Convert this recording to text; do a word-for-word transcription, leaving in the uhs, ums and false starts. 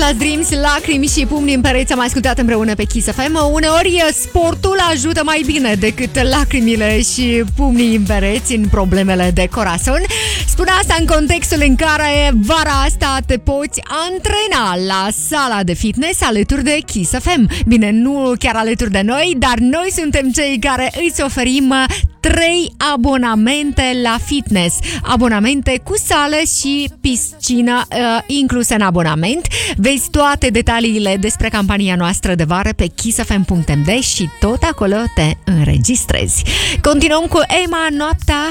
Texas Dreams, lacrimi și pumni în pereți am ascultat împreună pe Kiss F M. Uneori sportul ajută mai bine decât lacrimile și pumnii în pereți în problemele de corazon. Spun asta în contextul în care vara asta te poți antrena la sala de fitness alături de Kiss F M. Bine, nu chiar alături de noi, dar noi suntem cei care îți oferim trei abonamente la fitness. Abonamente cu sală și piscină uh, incluse în abonament. Vezi toate detaliile despre campania noastră de vară pe kiss f m punct m d și tot acolo te înregistrezi. Continuăm cu Emma, Noaptea